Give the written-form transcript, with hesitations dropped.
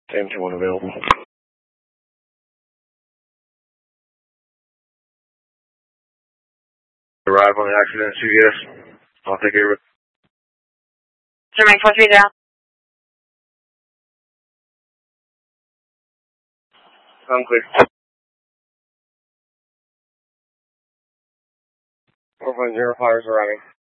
Same 2-1 available. Arrive on the accident, CVS. I'll take care of it. Germain 430. I'm clear. 450, fires arriving.